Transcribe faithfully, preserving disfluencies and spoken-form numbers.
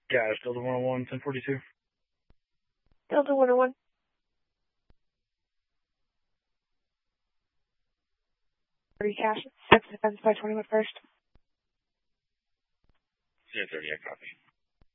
Yeah, it's Delta one oh one, ten forty-two. Delta one oh one. Three cash, six defense by twenty-one first. zero thirty, I copy.